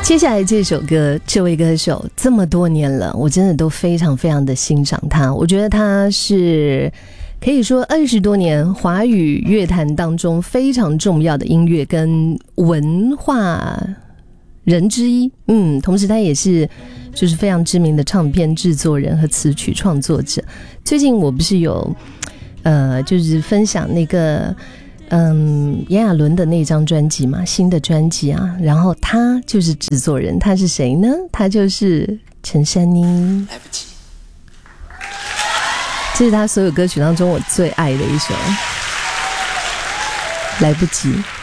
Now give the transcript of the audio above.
接下来这首歌，这位歌手这么多年了，我真的都非常非常的欣赏他。我觉得他是可以说20多年华语乐坛当中非常重要的音乐跟文化人之一。同时他也是就是非常知名的唱片制作人和词曲创作者。最近我不是有就是分享那个炎亚纶的那张专辑嘛，新的专辑啊，然后他就是制作人。他是谁呢？他就是陈珊妮。 来不及， 这是他所有歌曲当中我最爱的一首，来不及。